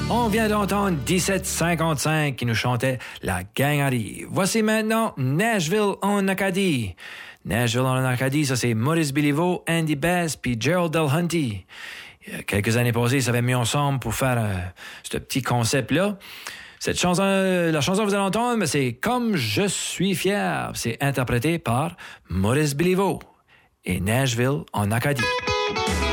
On vient d'entendre 1755 qui nous chantait La gang arrive. Voici maintenant Nashville en Acadie. Nashville en Acadie, ça c'est Maurice Béliveau, Andy Bass puis Gerald Delhunty. Il y a quelques années passées, ils s'avaient mis ensemble pour faire ce petit concept-là. Cette chanson, la chanson que vous allez entendre, c'est Comme je suis fier. C'est interprété par Maurice Béliveau et Nashville en Acadie.